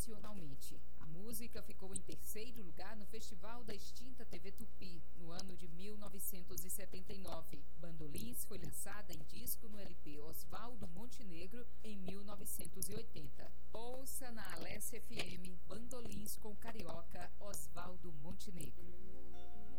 nacionalmente. A música ficou em terceiro lugar no Festival da extinta TV